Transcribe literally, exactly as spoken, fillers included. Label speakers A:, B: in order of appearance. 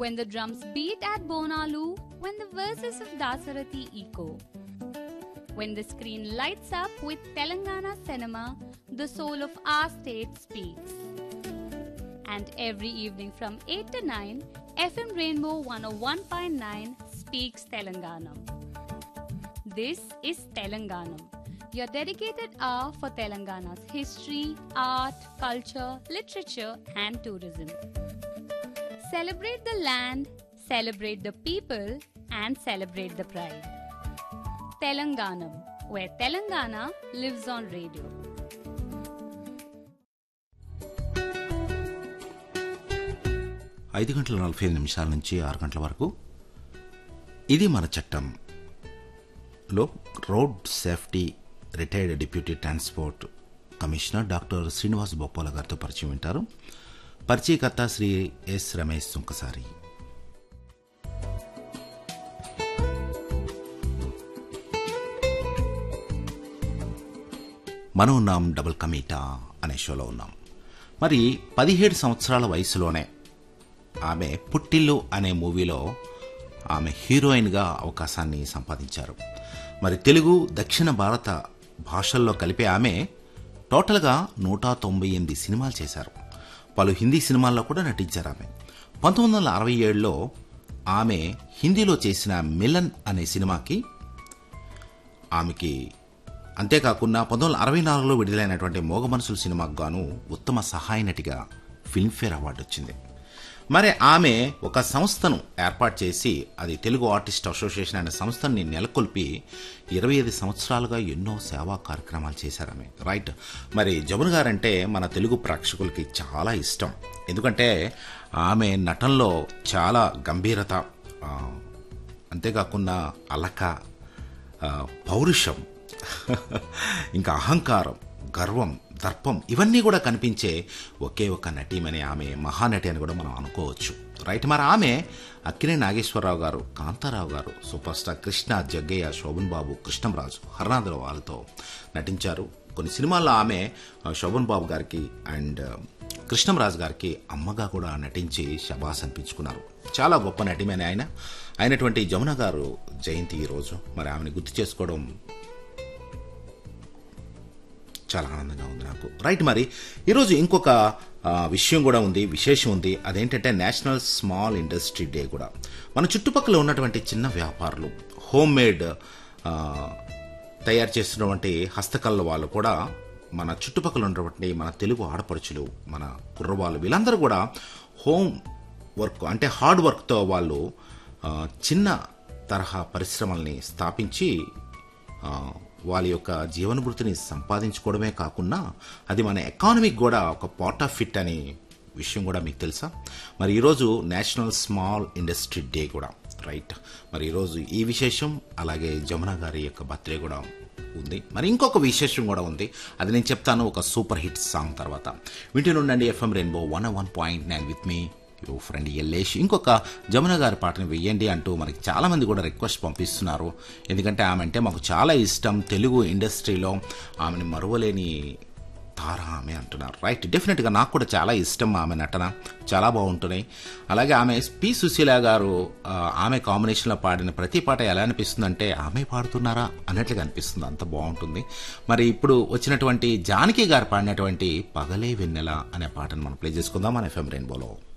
A: when the drums beat at Bonalu, when the verses of Dasarathi echo. When the screen lights up with Telangana cinema, the soul of our state speaks. And every evening from eight to nine, F M Rainbow one oh one point nine speaks Telanganam. This is Telanganam, your dedicated hour for Telangana's history, art, culture, literature and tourism. Celebrate the land, celebrate the people and celebrate the pride. Telanganam, where Telangana lives on radio.
B: ఐదు గంటల నలభై ఐదు నిమిషాల నుంచి ఆరు గంటల వరకు ఇది మన చట్టంలో road safety retired deputy transport commissioner doctor Srinivas Boppala గారితో పరిచయం వింటారు. పరిచయకర్త శ్రీ ఎస్ రమేష్ సుంకసారి. మనం ఉన్నాం డబుల్ కమీటా అనే షోలో ఉన్నాం. మరి పదిహేడు సంవత్సరాల వయసులోనే ఆమె పుట్టిల్లు అనే మూవీలో ఆమె హీరోయిన్గా అవకాశాన్ని సంపాదించారు. మరి తెలుగు దక్షిణ భారత భాషల్లో కలిపే ఆమె టోటల్గా నూట తొంభై ఎనిమిది సినిమాలు చేశారు. పలు హిందీ సినిమాల్లో కూడా నటించారు. ఆమె పంతొమ్మిది వందల అరవై ఏడులో ఆమె హిందీలో చేసిన మిలన్ అనే సినిమాకి ఆమెకి అంతేకాకుండా పంతొమ్మిది వందల అరవై నాలుగులో విడుదలైనటువంటి మోగ మనసులు సినిమాకు గాను ఉత్తమ సహాయ నటిగా ఫిల్మ్ఫేర్ అవార్డు వచ్చింది. మరి ఆమె ఒక సంస్థను ఏర్పాటు చేసి అది తెలుగు ఆర్టిస్ట్ అసోసియేషన్ అనే సంస్థని నెలకొల్పి ఇరవై ఐదు సంవత్సరాలుగా ఎన్నో సేవా కార్యక్రమాలు చేశారు ఆమె. రైట్. మరి జమున గారంటే మన తెలుగు ప్రేక్షకులకి చాలా ఇష్టం. ఎందుకంటే ఆమె నటనలో చాలా గంభీరత, అంతేకాకుండా అలక, పౌరుషం, ఇంకా అహంకారం, గర్వం, దర్పం ఇవన్నీ కూడా కనిపించే ఒకే ఒక నటీమని ఆమె మహానటి అని కూడా మనం అనుకోవచ్చు. రైట్. మరి ఆమె అక్కినే నాగేశ్వరరావు గారు, కాంతారావు గారు, సూపర్ స్టార్ కృష్ణ, జగ్గయ్య, శోభన్ బాబు, కృష్ణంరాజు, హర్నాథరావు వాళ్ళతో నటించారు. కొన్ని సినిమాల్లో ఆమె శోభన్ బాబు గారికి అండ్ కృష్ణంరాజు గారికి అమ్మగా కూడా నటించి శబాస్ అనిపించుకున్నారు. చాలా గొప్ప నటిమని ఆయన అయినటువంటి జమున గారు జయంతి ఈరోజు. మరి ఆమెను గుర్తు చేసుకోవడం చాలా ఆనందంగా ఉంది నాకు. రైట్. మరి ఈరోజు ఇంకొక విషయం కూడా ఉంది, విశేషం ఉంది. అదేంటంటే నేషనల్ స్మాల్ ఇండస్ట్రీ డే కూడా. మన చుట్టుపక్కల ఉన్నటువంటి చిన్న వ్యాపారులు, హోమ్ మేడ్ తయారు చేస్తున్నటువంటి హస్తకళల వాళ్ళు కూడా, మన చుట్టుపక్కల ఉన్నటువంటి మన తెలుగు ఆడపడుచులు, మన కుర్రవాళ్ళు, వీళ్ళందరూ కూడా హోమ్ వర్క్ అంటే హార్డ్ వర్క్తో వాళ్ళు చిన్న తరహా పరిశ్రమల్ని స్థాపించి వాళ్ళ యొక్క జీవనభృతిని సంపాదించుకోవడమే కాకుండా అది మన ఎకానమీకి కూడా ఒక పార్ట్ ఆఫ్ ఫిట్ అనే విషయం కూడా మీకు తెలుసా? మరి ఈరోజు నేషనల్ స్మాల్ ఇండస్ట్రీ డే కూడా. రైట్. మరి ఈరోజు ఈ విశేషం, అలాగే జమున గారి యొక్క బర్త్డే కూడా ఉంది. మరి ఇంకొక విశేషం కూడా ఉంది, అది నేను చెప్తాను ఒక సూపర్ హిట్ సాంగ్ తర్వాత. వింటూనుండండి FM rainbow one one point nine with me యో ఫ్రెండ్ ఎల్లేష్. ఇంకొక జమున గారి పాటను వెయ్యండి అంటూ మనకి చాలామంది కూడా రిక్వెస్ట్ పంపిస్తున్నారు. ఎందుకంటే ఆమె అంటే మాకు చాలా ఇష్టం, తెలుగు ఇండస్ట్రీలో ఆమెను మరువలేని తార ఆమె అంటున్నారు. రైట్. డెఫినెట్గా నాకు కూడా చాలా ఇష్టం ఆమె నటన, చాలా బాగుంటున్నాయి. అలాగే ఆమె పి సుశీల గారు ఆమె కాంబినేషన్లో పాడిన ప్రతి పాట ఎలా అనిపిస్తుంది అంటే ఆమె పాడుతున్నారా అన్నట్లుగా అనిపిస్తుంది, అంత బాగుంటుంది. మరి ఇప్పుడు వచ్చినటువంటి జానకి గారు పాడినటువంటి పగలే వెన్నెల అనే పాటను మనం ప్లే చేసుకుందాం మన ఎఫ్ఎం రెయిన్బోలో.